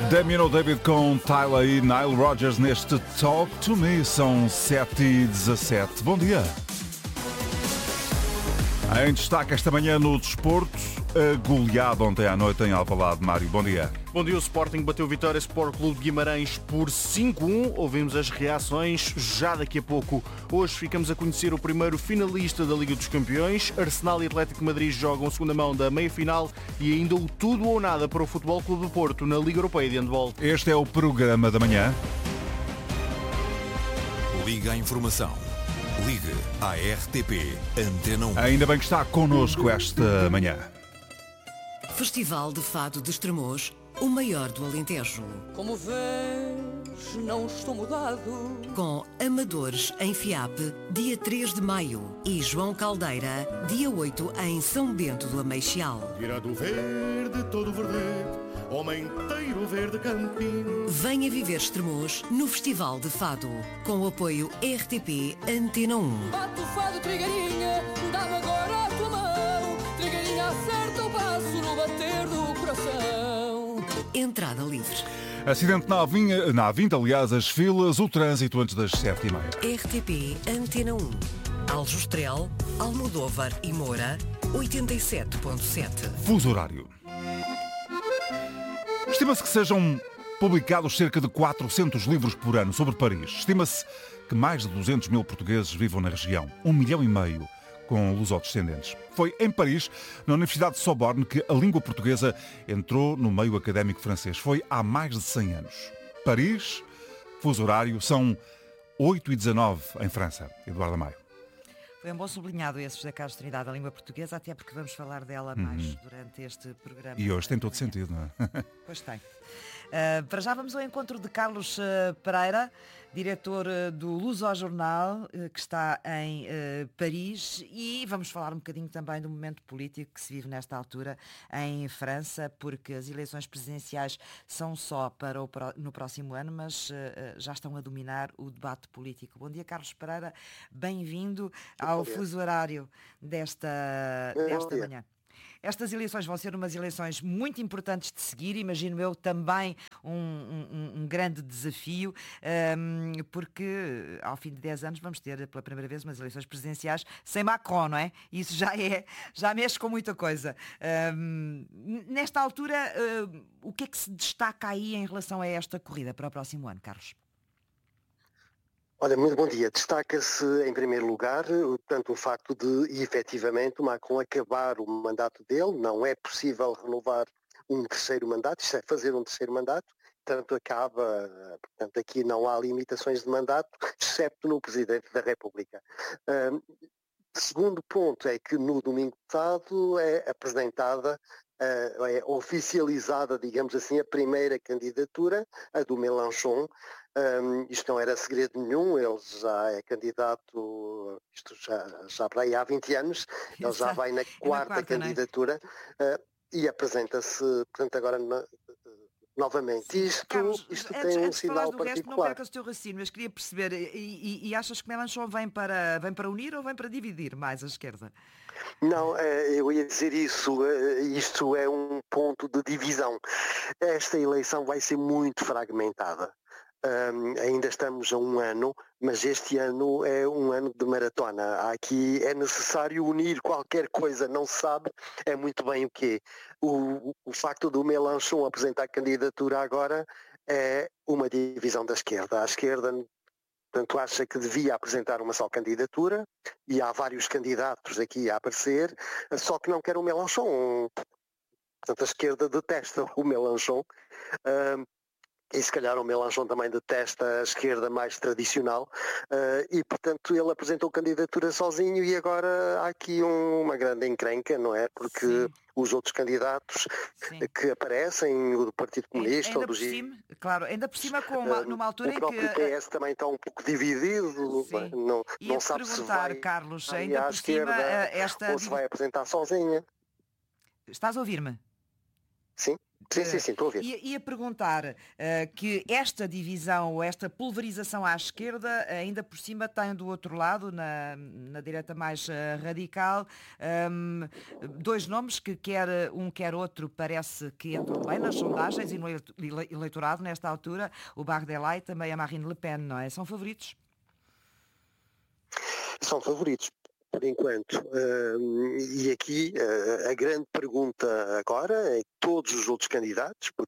Damiano David com Tyler e Nile Rodgers neste Talk to Me. São 7h17. Bom dia. Em destaque esta manhã no desporto, a goleada ontem à noite em Alvalade. Mário, bom dia. Bom dia, o Sporting bateu Vitória Sport Clube de Guimarães por 5-1. Ouvimos as reações já daqui a pouco. Hoje ficamos a conhecer o primeiro finalista da Liga dos Campeões. Arsenal e Atlético de Madrid jogam a segunda mão da meia-final e ainda o tudo ou nada para o Futebol Clube do Porto na Liga Europeia de Handball. Este é o programa da manhã. Liga à informação. Ligue à RTP Antena 1. Ainda bem que está connosco esta manhã. Festival de Fado de Estremoz, o maior do Alentejo. Como vês, não estou mudado. Com Amadores em FIAP, dia 3 de maio. E João Caldeira, dia 8 em São Bento do Ameixal. Virado verde, todo verde, homem inteiro verde campinho. Venha viver Estremoz no Festival de Fado. Com o apoio RTP Antena 1. Bate o fado, Trigueirinha, dá-me agora a tua mão. Trigueirinha, acerta o passo no bater do coração. Entrada livre. Acidente na A20, aliás, as filas, o trânsito antes das 7h30. RTP Antena 1. Aljustrel, Almodóvar e Moura, 87.7. Fuso horário. Estima-se que sejam publicados cerca de 400 livros por ano sobre Paris. Estima-se que mais de 200 mil portugueses vivam na região. 1,5 milhão com lusodescendentes. Foi em Paris, na Universidade de Sorbonne, que a língua portuguesa entrou no meio académico francês. Foi há mais de 100 anos. Paris, fuso horário, são 8h19 em França. Eduardo Maio. Foi um bom sublinhado esse José Carlos Trindade, a língua portuguesa, até porque vamos falar dela mais durante este programa. E hoje tem todo sentido, não é? Pois tem. Para já vamos ao encontro de Carlos Pereira, diretor do Luso-Jornal, que está em Paris, e vamos falar um bocadinho também do momento político que se vive nesta altura em França, porque as eleições presidenciais são só para no próximo ano, mas já estão a dominar o debate político. Bom dia, Carlos Pereira, bem-vindo ao fuso horário desta manhã. Estas eleições vão ser umas eleições muito importantes de seguir, imagino eu também um grande desafio, porque ao fim de 10 anos vamos ter pela primeira vez umas eleições presidenciais sem Macron, não é? Isso já mexe com muita coisa. Nesta altura, o que é que se destaca aí em relação a esta corrida para o próximo ano, Carlos? Olha, muito bom dia. Destaca-se, em primeiro lugar, portanto, o facto de, efetivamente, o Macron acabar o mandato dele. Não é possível renovar um terceiro mandato, isto é fazer um terceiro mandato, portanto, portanto, aqui não há limitações de mandato, excepto no Presidente da República. Segundo ponto é que no domingo passado é apresentada, é oficializada, digamos assim, a primeira candidatura, a do Mélenchon. Isto não era segredo nenhum, ele já é candidato, isto já vai há 20 anos, ele já vai na quarta candidatura, e apresenta-se, portanto, agora novamente. Sim, Carlos, isto tem um sinal do particular. Resto, não percas o teu raciocínio, mas queria perceber, e achas que Mélenchon vem para unir ou vem para dividir mais a esquerda? Não, eu ia dizer isso, isto é um ponto de divisão. Esta eleição vai ser muito fragmentada. Ainda estamos a um ano, mas este ano é um ano de maratona. Aqui é necessário unir qualquer coisa, não se sabe é muito bem o quê. O facto do Mélenchon apresentar candidatura agora é uma divisão da esquerda. A esquerda, portanto, acha que devia apresentar uma só candidatura, e há vários candidatos aqui a aparecer, só que não quer o Mélenchon. Portanto, a esquerda detesta o Mélenchon. E se calhar o Mélenchon também detesta a esquerda mais tradicional, e portanto ele apresentou candidatura sozinho, e agora há aqui uma grande encrenca, não é? Porque Sim. Os outros candidatos que aparecem, o do Partido Comunista, ou do cima, claro, ainda por cima numa altura em que... O próprio PS também está um pouco dividido, não sabe se vai Carlos, ainda ainda à por cima, esquerda ou se vai apresentar sozinha. Estás a ouvir-me? Sim. Sim, estou a ver. Ia perguntar que esta divisão, ou esta pulverização à esquerda, ainda por cima tem do outro lado, na direita mais radical, dois nomes que quer um quer outro parece que entram bem nas sondagens e no eleitorado nesta altura, o Bardella e também a Marine Le Pen, não é? São favoritos? São favoritos, por enquanto. E aqui a grande pergunta agora é todos os outros candidatos, porque